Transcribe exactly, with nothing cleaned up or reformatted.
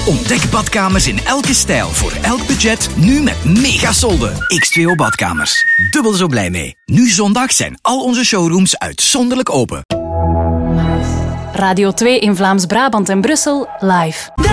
Ontdek badkamers in elke stijl voor elk budget, nu met mega solden. X twee O Badkamers. Dubbel zo blij mee. Nu zondag zijn al onze showrooms uitzonderlijk open. Radio twee in Vlaams-Brabant en Brussel live.